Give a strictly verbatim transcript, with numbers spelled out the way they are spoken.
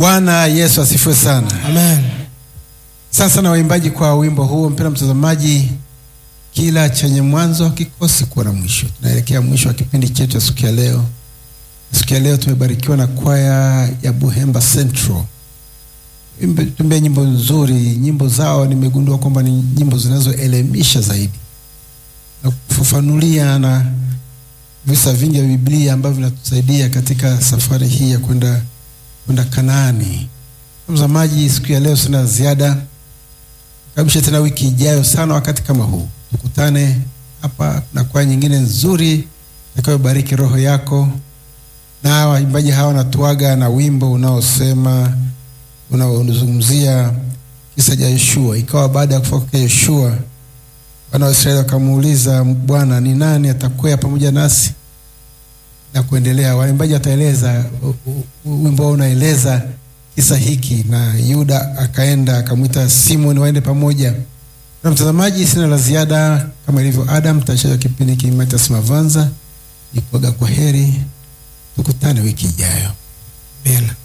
Bwana Yesu asifiwe sana. Amen. Sasa na waimbaji kwa wimbo huu, mpendwa mtazamaji, kila chenye mwanzo hakikosi kuwa na mwisho. Tunaelekea mwisho wa kipindi chetu siku ya leo. Siku ya leo tumebarikiwa na kwaya ya Buhemba Central. Tumbe nyimbo nzuri, nyimbo zao nimegundua kwamba ni nyimbo zinazoelimisha zaidi na kufafanulia na visa vingi vya Biblia ambavyo vinatusaidia katika safari hii ya kwenda kwenda Kanaani. Mtazamaji, siku ya leo sina ziada. Kabisha tena wiki ijayo sana wakati kama huu tukutane hapa na kwaya nyingine nzuri itakayobariki roho yako. Na waimbaji hawa wanatuaga na wimbo unaosema, unaozungumzia kisa cha Yoshua. Ikawa baada ya kufa kwa Yoshua, wana wa Israeli wakamuuliza Bwana, ni nani atakwea pamoja nasi? Na kuendelea waimbaji wataeleza, wimbo unaeleza kisa hiki, na Yuda akaenda akamwita Simoni waende pamoja. Na mtazamaji, sina la ziada, kama ilivyo Adam tutashaje kipindi hiki Mathias Mavanza. Nikuaga kwa heri, tukutane wiki ijayo. Amen.